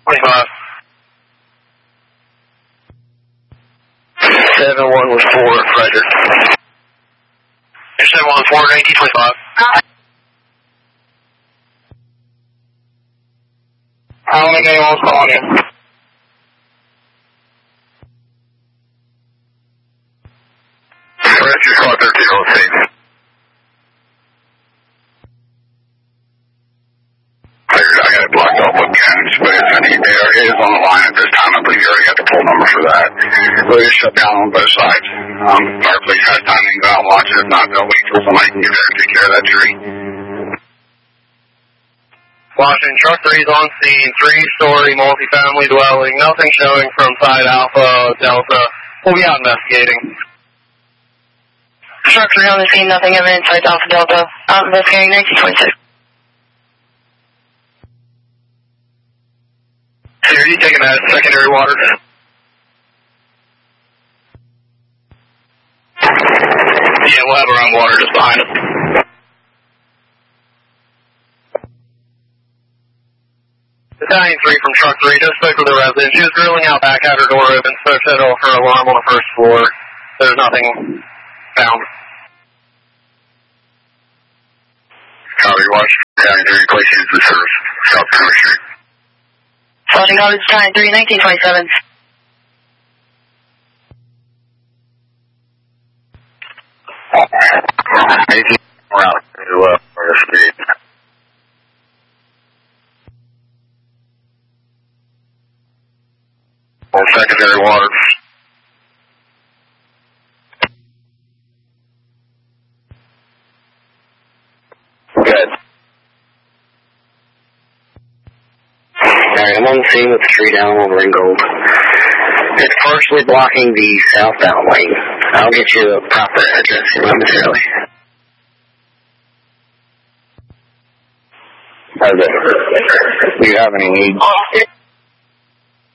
25. 714, Roger. 714, 1925. I don't think anyone's calling you. Roger, call 1306. I got it blocked off with guns, but it is on the line at this time. I believe you already got the full number for that. We'll just shut down on both sides. Our police has time to go out and watch it. If not, they'll wait till somebody can get there and take care of that tree. Washington, truck 3 is on scene, 3-story multifamily dwelling, nothing showing from side Alpha, Delta. We'll be out investigating. Truck 3 on the scene, nothing evident, side Alpha, Delta. Out investigating 1926. Here, are you taking that secondary water? Yeah, we'll have our own water just behind us. Battalion 3 from truck 3 just spoke with the resident. She was grilling out back, had her door open, spoke to her alarm on the first floor. There's nothing found. Copy, watch. Battalion 3, places the service. South County Street. Floating out of Battalion 3, 1927. Maybe we're out to our speed. On secondary water. Good. Alright, I'm on the scene with the tree down on Ringgold. It's partially blocking the southbound lane. I'll get you a proper address momentarily. Do you have any needs?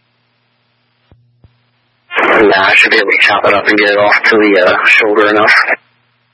Nah, I should be able to chop it up and get it off to the shoulder enough.